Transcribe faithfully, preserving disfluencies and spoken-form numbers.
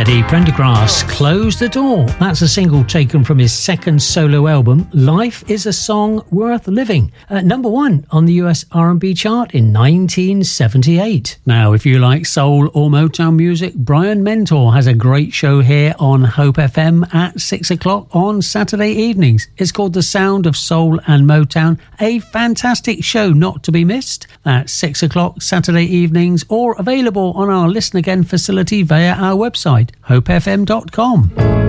Eddie Prendergrass, Close the Door. That's a single taken from his second solo album, Life is a Song Worth Living, at number one on the U S R and B chart in nineteen seventy-eight. Now, if you like soul or Motown music, Brian Mentor has a great show here on Hope F M at six o'clock on Saturday evenings. It's called The Sound of Soul and Motown, a fantastic show not to be missed at six o'clock Saturday evenings, or available on our Listen Again facility via our website, hope f m dot com.